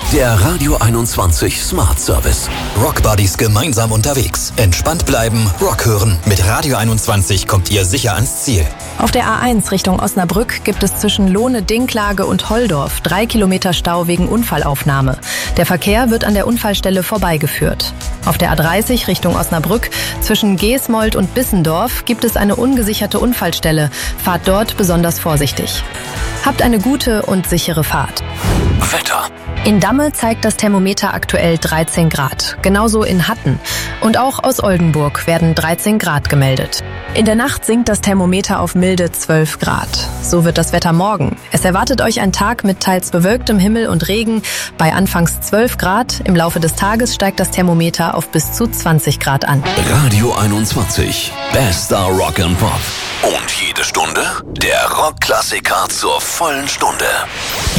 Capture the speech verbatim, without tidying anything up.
Der Radio einundzwanzig Smart Service. Rock Buddies gemeinsam unterwegs. Entspannt bleiben, Rock hören. Mit Radio einundzwanzig kommt ihr sicher ans Ziel. Auf der A eins Richtung Osnabrück gibt es zwischen Lohne, Dinklage und Holldorf drei Kilometer Stau wegen Unfallaufnahme. Der Verkehr wird an der Unfallstelle vorbeigeführt. Auf der A dreißig Richtung Osnabrück zwischen Geesmold und Bissendorf gibt es eine ungesicherte Unfallstelle. Fahrt dort besonders vorsichtig. Habt eine gute und sichere Fahrt. Wetter. In Damme zeigt das Thermometer aktuell dreizehn Grad. Genauso in Hatten. Und auch aus Oldenburg werden dreizehn Grad gemeldet. In der Nacht sinkt das Thermometer auf milde zwölf Grad. So wird das Wetter morgen. Es erwartet euch ein Tag mit teils bewölktem Himmel und Regen bei anfangs zwölf Grad. Im Laufe des Tages steigt das Thermometer auf bis zu zwanzig Grad an. Radio einundzwanzig. Bester Rock and Pop. Und jede Stunde der Rockklassiker zur vollen Stunde.